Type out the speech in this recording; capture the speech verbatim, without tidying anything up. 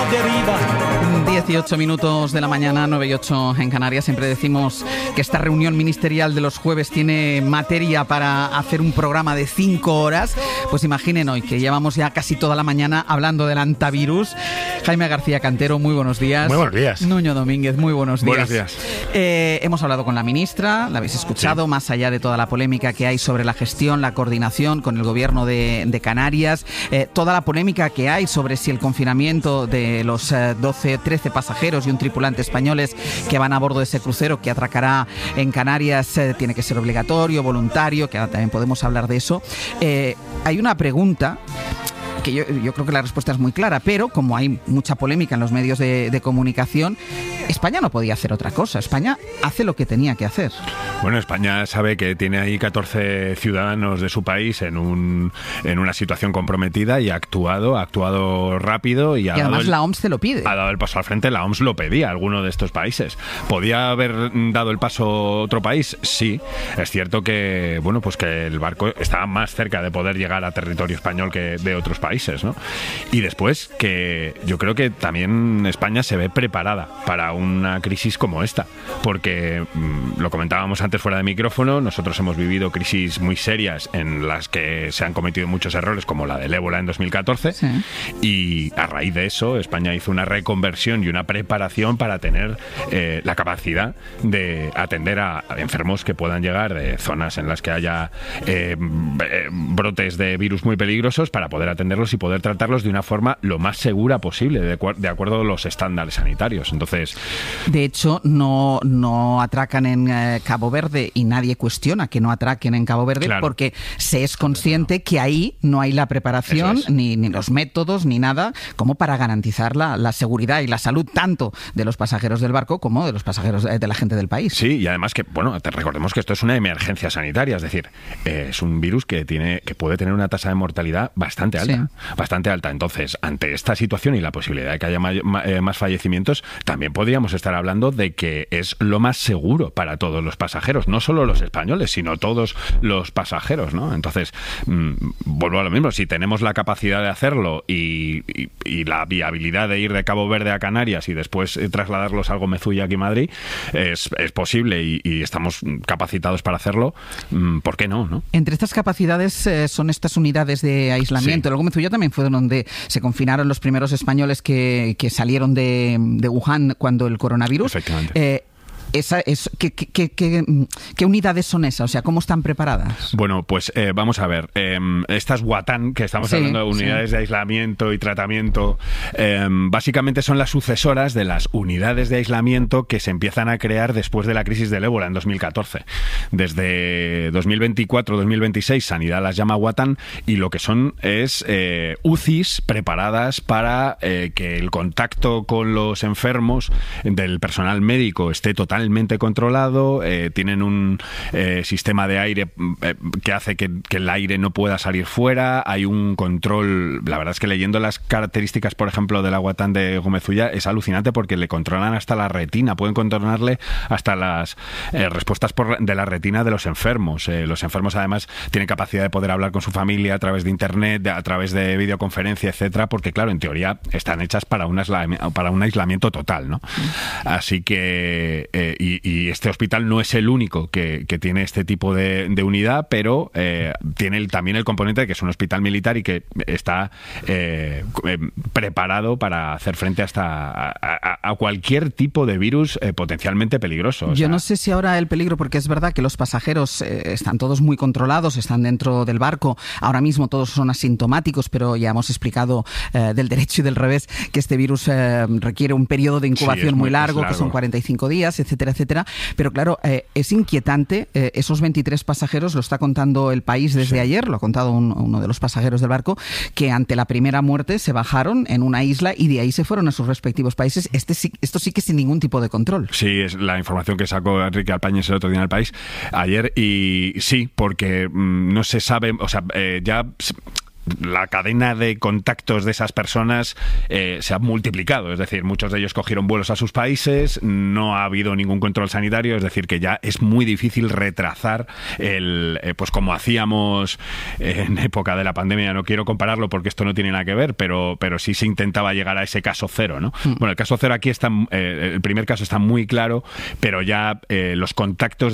deriva. dieciocho minutos de la mañana, nueve y ocho en Canarias. Siempre decimos que esta reunión ministerial de los jueves tiene materia para hacer un programa de cinco horas. Pues imaginen hoy que llevamos ya casi toda la mañana hablando del antivirus. Jaime García Cantero, muy buenos días. Muy buenos días. Nuño Domínguez, muy buenos días. Buenos días. Eh, hemos hablado con la ministra, la habéis escuchado, sí. Más allá de toda la polémica que hay sobre la gestión, la coordinación con el gobierno de, de Canarias, eh, toda la polémica que hay sobre si el confinamiento de los eh, doce, trece pasajeros y un tripulante españoles que van a bordo de ese crucero que atracará en Canarias eh, tiene que ser obligatorio, voluntario, que ahora también podemos hablar de eso. Eh, hay una pregunta que yo, yo creo que la respuesta es muy clara, pero como hay mucha polémica en los medios de, de comunicación, España no podía hacer otra cosa. España hace lo que tenía que hacer. Bueno, España sabe que tiene ahí catorce ciudadanos de su país en un en una situación comprometida y ha actuado, ha actuado rápido y, ha y además dado el, la O M S te lo pide. Ha dado el paso al frente, la O M S lo pedía a alguno de estos países. ¿Podía haber dado el paso a otro país? Sí. Es cierto que, bueno, pues que el barco estaba más cerca de poder llegar a territorio español que de otros países. países, ¿no? Y después que yo creo que también España se ve preparada para una crisis como esta, porque mmm, lo comentábamos antes fuera de micrófono, nosotros hemos vivido crisis muy serias en las que se han cometido muchos errores, como la del ébola en dos mil catorce, sí. Y a raíz de eso España hizo una reconversión y una preparación para tener eh, la capacidad de atender a enfermos que puedan llegar de zonas en las que haya eh, brotes de virus muy peligrosos, para poder atender y poder tratarlos de una forma lo más segura posible, de, de acuerdo a los estándares sanitarios. Entonces, de hecho, no, no atracan en eh, Cabo Verde, y nadie cuestiona que no atraquen en Cabo Verde, claro, porque se es consciente que ahí no hay la preparación, es. ni, ni los métodos, ni nada, como para garantizar la, la seguridad y la salud tanto de los pasajeros del barco como de los pasajeros de, de la gente del país. Sí, y además que, bueno, te recordemos que esto es una emergencia sanitaria, es decir, eh, es un virus que tiene que puede tener una tasa de mortalidad bastante alta. Sí. Bastante alta. Entonces, ante esta situación y la posibilidad de que haya may- eh, más fallecimientos, también podríamos estar hablando de que es lo más seguro para todos los pasajeros, no solo los españoles, sino todos los pasajeros, ¿no? Entonces, mmm, vuelvo a lo mismo, si tenemos la capacidad de hacerlo y, y, y la viabilidad de ir de Cabo Verde a Canarias y después eh, trasladarlos a Gómez-Ulla aquí en Madrid, es, es posible y, y estamos capacitados para hacerlo, mmm, ¿por qué no, no? Entre estas capacidades eh, son estas unidades de aislamiento. Sí. El Gómez-Ulla también fue donde se confinaron los primeros españoles que, que salieron de, de Wuhan cuando el coronavirus. Efectivamente. Eh, Esa es, ¿qué, qué, qué, ¿Qué unidades son esas? O sea, ¿cómo están preparadas? Bueno, pues eh, vamos a ver. Eh, estas Watan, que estamos sí, hablando de unidades sí. de aislamiento y tratamiento, eh, básicamente son las sucesoras de las unidades de aislamiento que se empiezan a crear después de la crisis del ébola en dos mil catorce. Desde dos mil veinticuatro dos mil veintiséis, Sanidad las llama Watan, y lo que son es eh, U C Is preparadas para eh, que el contacto con los enfermos del personal médico esté totalmente totalmente controlado, eh, tienen un eh, sistema de aire eh, que hace que, que el aire no pueda salir fuera, hay un control. La verdad es que leyendo las características, por ejemplo, del Watan de Gómez-Ulla, es alucinante porque le controlan hasta la retina, pueden controlarle hasta las eh, respuestas por, de la retina de los enfermos. Eh, los enfermos además tienen capacidad de poder hablar con su familia a través de internet, de, a través de videoconferencia, etcétera, porque claro, en teoría están hechas para un, aislamiento, para un aislamiento total, ¿no? Así que eh, Y, y este hospital no es el único que, que tiene este tipo de, de unidad, pero eh, tiene el, también el componente de que es un hospital militar y que está eh, preparado para hacer frente hasta a, a, a cualquier tipo de virus eh, potencialmente peligroso. O Yo sea, no sé si ahora el peligro, porque es verdad que los pasajeros eh, están todos muy controlados, están dentro del barco, ahora mismo todos son asintomáticos, pero ya hemos explicado eh, del derecho y del revés que este virus eh, requiere un periodo de incubación sí, muy, muy largo, largo, que son cuarenta y cinco días, etcétera, etcétera. Pero claro, eh, es inquietante. Eh, esos veintitrés pasajeros, lo está contando El País desde sí. ayer, lo ha contado un, uno de los pasajeros del barco, que ante la primera muerte se bajaron en una isla y de ahí se fueron a sus respectivos países. Este sí, esto sí que sin ningún tipo de control. Sí, es la información que sacó Enrique Alpañes el otro día en El País ayer, y sí, porque mmm, no se sabe, o sea, eh, ya la cadena de contactos de esas personas eh, se ha multiplicado. Es decir, muchos de ellos cogieron vuelos a sus países, no ha habido ningún control sanitario, es decir, que ya es muy difícil retrasar el, eh, pues como hacíamos en época de la pandemia. No quiero compararlo porque esto no tiene nada que ver, pero, pero sí se intentaba llegar a ese caso cero, ¿no? Mm. Bueno, el caso cero aquí está, eh, el primer caso está muy claro, pero ya eh, los contactos